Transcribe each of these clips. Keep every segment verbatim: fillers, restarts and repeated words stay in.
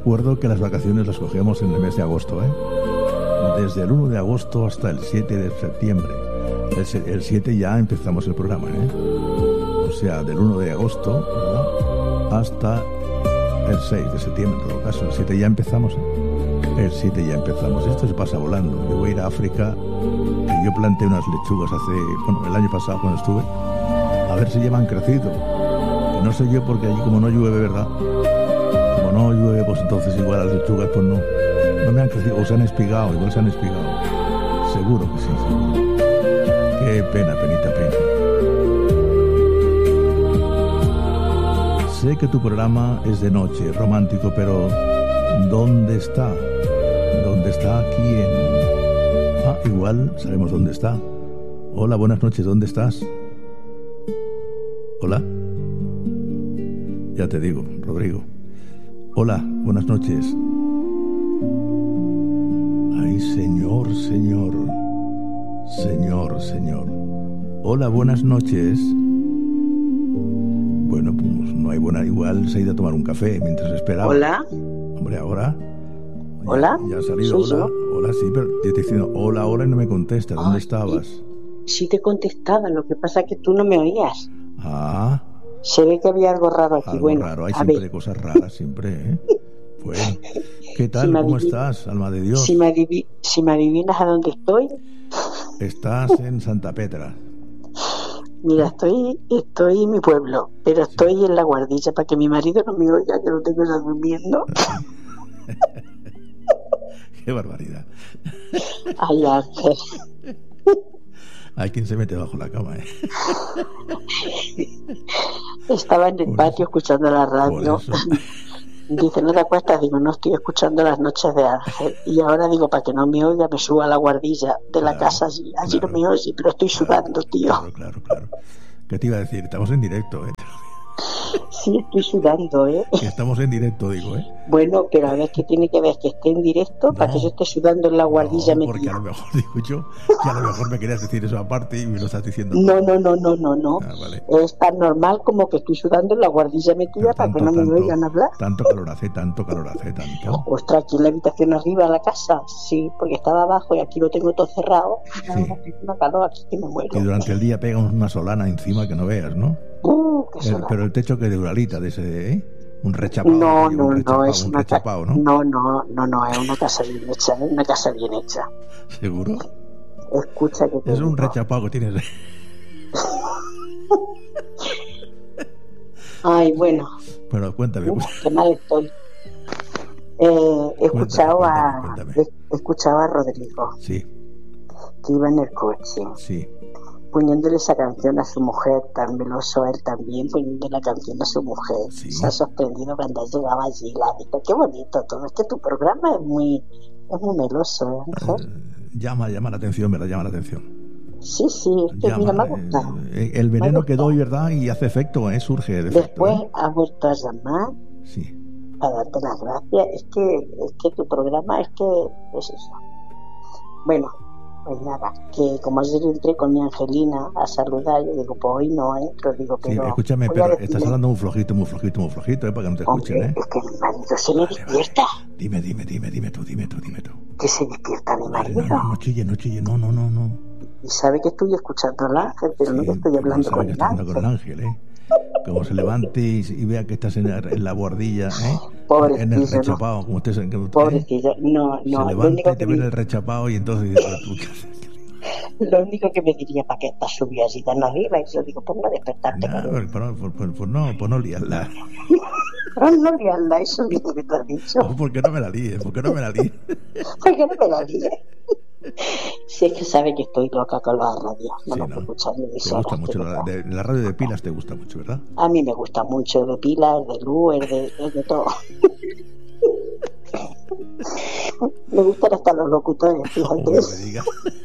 recuerdo que las vacaciones las cogíamos en el mes de agosto, ¿eh? Desde el uno de agosto hasta el siete de septiembre. El, el siete ya empezamos el programa, ¿eh? O sea, del uno de agosto, ¿verdad?, hasta el seis de septiembre, en todo caso. El siete ya empezamos, ¿eh? El siete ya empezamos. Esto se pasa volando. Yo voy a ir a África, que yo planté unas lechugas hace, bueno, el año pasado cuando estuve, a ver si ya me han crecido. Que no sé yo, porque allí como no llueve, ¿verdad? Como no llueve, pues entonces igual las lechugas pues no, no me han crecido, o se han espigado, igual se han espigado. Seguro que sí, seguro. Qué pena, penita, pena. Sé que tu programa es de noche, romántico, pero ¿dónde está? ¿Dónde está? Aquí en... Ah, igual sabemos dónde está. Hola, buenas noches, ¿dónde estás? Hola. Ya te digo, Rodrigo. Hola, buenas noches. Ay, señor, señor. Señor, señor. Hola, buenas noches. Bueno, pues no hay buena... Igual se ha ido a tomar un café mientras esperaba. Hola. Hombre, ahora... Hola. Ya, ya ha salido, ¿Soy hola. yo? Hola, sí, pero yo te estoy diciendo hola, hola y no me contestas. ¿Dónde Ay, estabas? Sí te contestaba, lo que pasa es que tú no me oías. Ah, Se ve que había algo raro aquí. algo Bueno, raro. Hay a siempre ver, cosas raras, siempre, ¿eh? Bueno, ¿qué tal? si me ¿Cómo adivi- estás, alma de Dios? si me, adivi- si me adivinas a dónde estoy, Estás en Santa Petra. mira, estoy estoy en mi pueblo, pero estoy en la guardilla para que mi marido no me oiga, que lo tengo ya durmiendo. Qué barbaridad. Ay, Ángel. Hay quien se mete bajo la cama, ¿eh? Estaba en el Por patio eso, escuchando la por radio. eso. Dice, ¿no te acuestas? Digo, no, estoy escuchando las noches de Ángel. Y ahora digo, para que no me oiga, me subo a la guardilla de la Claro, casa. Allí, allí claro, no me oye, pero estoy claro, sudando, tío. claro, claro, claro. ¿Qué te iba a decir? Estamos en directo, ¿eh? Sí, estoy sudando, ¿eh? Que estamos en directo, digo, ¿eh? Bueno, pero a ver qué tiene que ver que esté en directo para que yo esté sudando en la guardilla No, porque a metida. lo mejor, digo yo, que a lo mejor me querías decir eso aparte y me lo estás diciendo. No, no, no, no, no, no. Ah, vale. Es tan normal como que estoy sudando en la guardilla metida Pero para tanto, que no me tanto, oigan hablar. tanto calor hace, tanto calor hace, tanto. Ostras, aquí en la habitación arriba de la casa, sí, porque estaba abajo y aquí lo tengo todo cerrado. Sí. Tengo una calor aquí que me muero. Y durante el día pega una solana encima que no veas, ¿no? Uh, qué El- solana. pero el techo que de Uralita, de ese, ¿eh? Un rechapado. No, aquello, no, un no, rechapado, es un una casa. rechapado, ¿no? No, no, no, no, es una casa bien hecha, es una casa bien hecha. ¿Seguro? Escucha que te Es un digo. rechapado que tienes. Ay, bueno, Bueno, cuéntame. uf, qué mal estoy. Eh, he escuchado Cuéntame, a cuéntame, he, he escuchado a Rodrigo Sí, que iba en el coche sí. poniéndole esa canción a su mujer, tan meloso él también poniendo la canción a su mujer. Sí. Se ha sorprendido cuando llegaba allí, la ha visto. Qué bonito todo. Es que tu programa es muy es muy meloso, ¿eh, Ángel? Eh, llama, llama la atención, ¿verdad? Llama la atención. Sí, sí, es que mira, me ha gustado. eh, el veneno Me ha que gustado. doy, ¿verdad? Y hace efecto, ¿eh? Surge de efecto. Después ¿eh? has vuelto a llamar Sí. para darte las gracias. Es que, es que tu programa es que es eso. Bueno, pues nada, que como ayer entré con mi Angelina a saludar, yo digo, pues hoy no entro, digo, Sí, pero escúchame, voy a pero decirle, estás hablando muy flojito, muy flojito, muy flojito, ¿eh? Para que no te escuchen, hombre, ¿eh? es que mi marido se me Vale, vale. despierta, Dime, dime, dime, dime tú, dime tú, dime tú. que se despierta mi Vale, marido, no, no, no chille, no chille, no, no, no, no. y sabe que estoy escuchando al Ángel, pero no Sí, que estoy pero no hablando sabe con que el estás hablando con el Ángel. ángel, ¿eh? Como se levante y, y vea que estás en la, en la guardilla, ¿eh? Pobrecillo, En el ¿no? rechapado, como estés en... ¿eh? Pobrecillo, no, Se no, lo levanta único y te que ve en me, el rechapado y entonces dices, "Pero tú, ¿qué haces?". lo único que me diría, ¿para qué estás subido allí tan arriba? Y yo digo, pongo a despertarte, Nah, cariño. pues, pues, pues, pues, pues no, pues no liarla. Pero no liarla, eso mismo que te has dicho. Oh, ¿por qué no me la líes? ¿Por qué no me la líes? ¿Por qué no me la líes? Si es que sabe que estoy loca con la radio, no Sí, lo ¿no? puedo escuchar en Te emisoras, gusta de mucho la, verdad. de, la radio de pilas, te gusta mucho, ¿verdad? A mí me gusta mucho de pilas, de luz, es de, es de todo. Me gustan hasta los locutores, Como fíjate. me diga.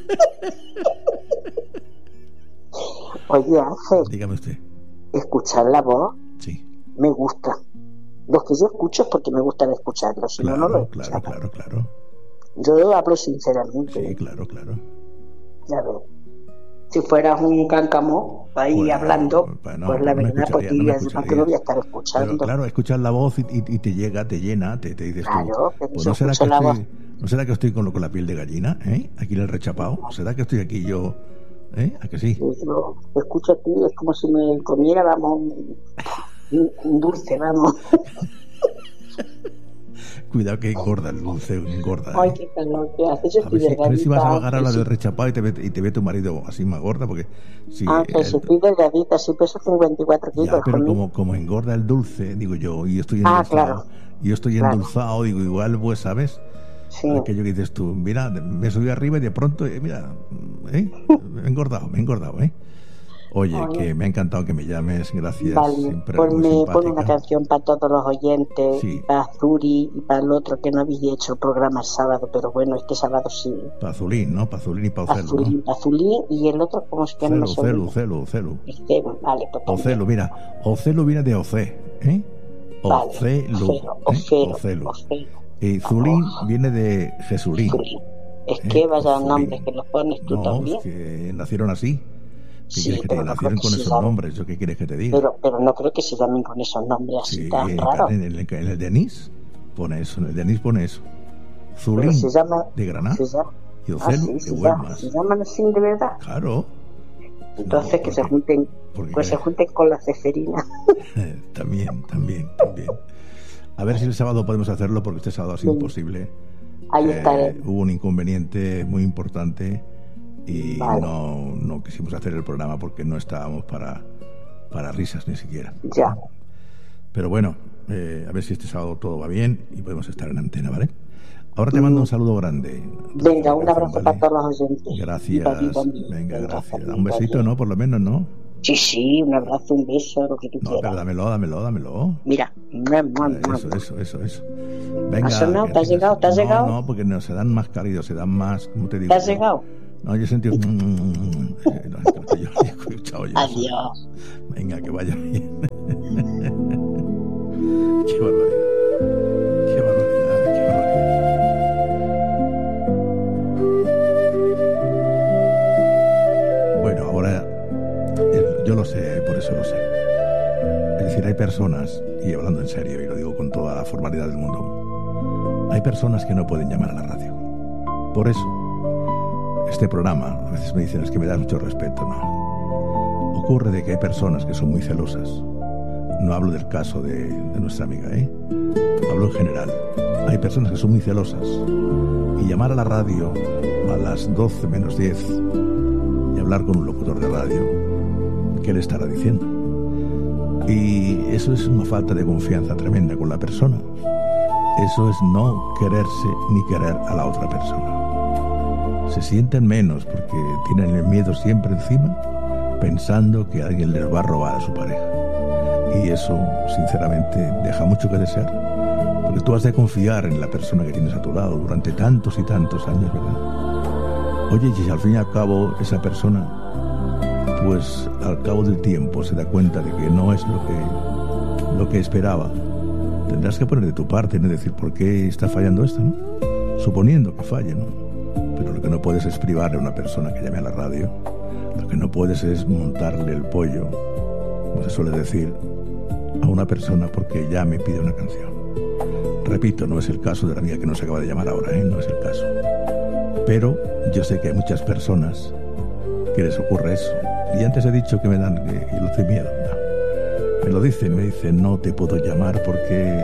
Oye, Ángel, Dígame usted. escuchar la voz Sí, me gusta. Los que yo escucho es porque me gusta escucharlos, si no, no lo claro, escuchaba. claro, claro, claro. Yo hablo sinceramente. Sí, claro, claro. Ya ves. Si fueras un cáncamo, ahí pues, hablando, pues, no, pues la no me verdad, porque escucharía, no me ya que escucharías. lo voy a estar escuchando. Pero claro, escuchas la voz y, y, y te llega, te llena, te, te dices Claro, tú, pero pues yo no será que escucho la voz. estoy, no será que estoy con, lo- con la piel de gallina, ¿eh? Aquí en el rechapado, ¿será que estoy aquí yo, ¿eh? ¿A que sí? Yo te escucho a ti, es como si me comiera, vamos, un, un dulce, vamos. Cuidado que engorda el dulce, engorda. Ay, ¿eh? qué calor que hace, yo A estoy ver, si, a ver si vas a delgadita. bajar a la Sí. del rechapado y te, ve, y te ve tu marido así más gorda, porque si Ángel, si el- estoy delgadita, si peso cincuenta y cuatro ya, kilos, pero conmigo. como, como engorda el dulce, digo yo, y yo estoy Ah, endulzado, claro, y yo estoy claro, endulzado, digo, igual, pues, ¿sabes? sí. Aquello que dices tú, mira, me subí arriba y de pronto, eh, mira, ¿eh? Me he engordado, me he engordado, ¿eh? Oye, Oye, que me ha encantado que me llames, gracias, vale, siempre muy ponme, pon una simpática. canción para todos los oyentes, y Sí, para Zuri, y para el otro que no habéis hecho el programa el sábado, pero bueno, este sábado sí. Pazulín, ¿no? Pazulín y Paucelu, ¿no? Azulín, Azulín, y el otro, ¿cómo se llama? No Celu, me Celu, olvida. Celu, Celu. Este, vale, pues también. Ocelu, mira, Ocelu viene de Oce, ¿eh? Vale, Ocelu, Ocero, ¿eh? Ocero, Ocelu. Ocero, Y Zulín viene de Jesulín, Zulín. Es ¿eh? que vaya Zulín. nombres que los pones tú No, también. es que nacieron así. ¿Qué Sí, quieres que te pero diga? no creo Nacieron que con se esos llamen, nombres, ¿yo qué quieres que te diga? pero, pero no creo que se llamen con esos nombres así Sí, tan en, raros. en el, en el Denis pone eso, en el Denis pone eso. Pero Zulín se llama, de Granada se llama, y ah, Ocelu sí, de se, llama, Huelmas. se llaman así de verdad. Claro. Entonces No, que se porque, junten, porque pues se junten con la ceferina. también, también, también. A ver si el sábado podemos hacerlo, porque este sábado ha sido Bien, imposible. ahí Eh, estaré. hubo un inconveniente muy importante y Vale, no, no quisimos hacer el programa porque no estábamos para, para risas ni siquiera. ya. Pero bueno, eh, a ver si este sábado todo va bien y podemos estar en antena, ¿vale? Ahora te mando Mm, un saludo grande. Venga, un Canción, abrazo para ¿vale? todos los oyentes. Y para ti Gracias. también. Venga, Venga, gracias. hasta Un luego, besito, adiós. ¿no? Por lo menos, ¿no? Sí, sí, un abrazo, un beso, lo que tú No, pero quieras. dámelo, dámelo, dámelo. Mira, mua, mua, Eh, mua, Eso, mua. eso, eso, eso. ¿Has Venga, sonado? que ¿Te has tengas... llegado? ¿Te has No, llegado? no, porque no, se dan más cálidos, se dan más, ¿cómo te ¿Te digo has yo? llegado? No, yo he sentido... Eh, no, es que yo he escuchado yo eso. Adiós. Venga, que vaya bien. Qué barbaridad. Qué barbaridad, qué barbaridad. Bueno, ahora eh, yo lo sé, por eso lo sé. Es decir, hay personas, y hablando en serio, y lo digo con toda la formalidad del mundo, hay personas que no pueden llamar a la radio. Por eso, este programa, a veces me dicen, es que me da mucho respeto, no. Ocurre de que hay personas que son muy celosas. No hablo del caso de, de nuestra amiga, ¿eh? Hablo en general. Hay personas que son muy celosas. Y llamar a la radio a las doce menos diez y hablar con un locutor de radio, ¿qué le estará diciendo? Y eso es una falta de confianza tremenda con la persona. Eso es no quererse ni querer a la otra persona. Se sienten menos porque tienen el miedo siempre encima, pensando que alguien les va a robar a su pareja. Y eso, sinceramente, deja mucho que desear, porque tú has de confiar en la persona que tienes a tu lado durante tantos y tantos años, ¿verdad? Oye, y si al fin y al cabo esa persona, pues al cabo del tiempo se da cuenta de que no es lo que, lo que esperaba, tendrás que poner de tu parte, ¿no? Decir, ¿por qué está fallando esto, no? Suponiendo que falle, ¿no? Pero lo que no puedes es privarle a una persona que llame a la radio, lo que no puedes es montarle el pollo, como se suele decir, a una persona porque ya me pide una canción. Repito, no es el caso de la amiga que nos acaba de llamar ahora, ¿eh? No es el caso. Pero yo sé que hay muchas personas que les ocurre eso. Y antes he dicho que me dan que, que luce miedo. No. Me lo dicen, me dicen, no te puedo llamar porque...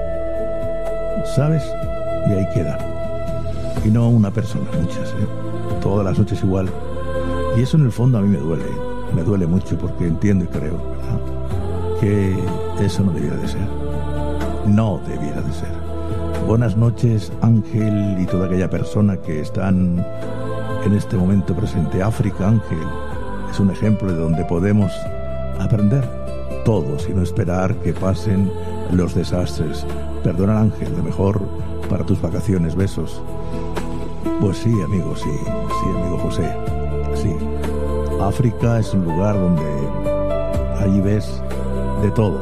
¿Sabes? Y ahí queda. Y no una persona, muchas, ¿eh? Todas las noches igual. Y eso en el fondo a mí me duele. Me duele mucho porque entiendo y creo, ¿verdad?, que eso no debiera de ser. No debiera de ser. Buenas noches, Ángel, y toda aquella persona que están en este momento presente. África, Ángel, es un ejemplo de donde podemos aprender todos y no esperar que pasen los desastres. Perdona, Ángel, lo mejor para tus vacaciones. Besos. Pues sí, amigo, sí, sí, amigo José, sí. África es un lugar donde allí ves de todo.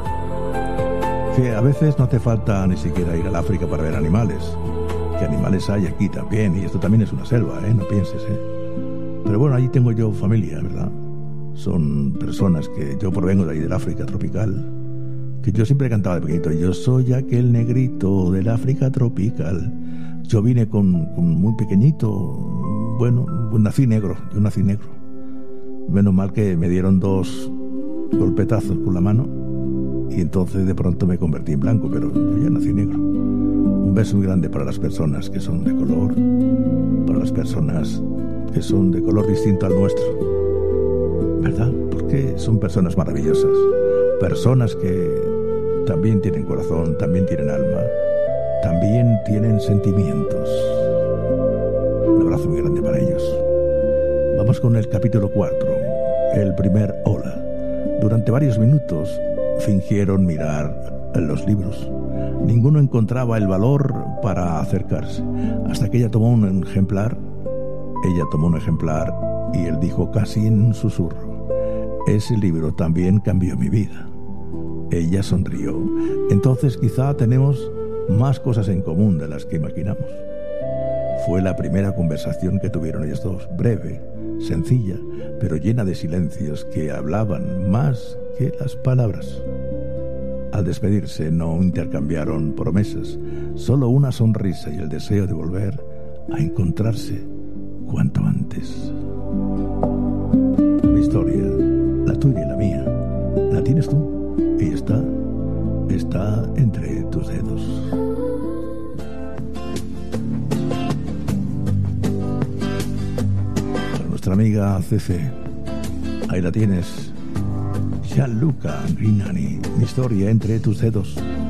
Que a veces no te falta ni siquiera ir al África para ver animales. Que animales hay aquí también, y esto también es una selva, ¿eh? No pienses, ¿eh? Pero bueno, allí tengo yo familia, ¿verdad? Son personas que yo provengo de ahí del África tropical, que yo siempre cantaba de pequeñito, yo soy aquel negrito del África tropical. Yo vine con, con muy pequeñito, bueno, nací negro, yo nací negro. Menos mal que me dieron dos golpetazos con la mano y entonces de pronto me convertí en blanco, pero yo ya nací negro. Un beso muy grande para las personas que son de color, para las personas que son de color distinto al nuestro, ¿verdad? Porque son personas maravillosas, personas que también tienen corazón, también tienen alma, también tienen sentimientos. Un abrazo muy grande para ellos. Vamos con el capítulo cuatro, el primer hola. Durante varios minutos fingieron mirar los libros. Ninguno encontraba el valor para acercarse, hasta que ella tomó un ejemplar. Ella tomó un ejemplar y él dijo casi en un susurro: ese libro también cambió mi vida. Ella sonrió. Entonces quizá tenemos más cosas en común de las que imaginamos. Fue la primera conversación que tuvieron ellos dos, breve, sencilla, pero llena de silencios que hablaban más que las palabras. Al despedirse no intercambiaron promesas, solo una sonrisa y el deseo de volver a encontrarse cuanto antes. Mi historia, la tuya y la mía, la tienes tú y está, está entre tus dedos. Para nuestra amiga Cece, ahí la tienes. Gianluca Grignani, mi historia entre tus dedos.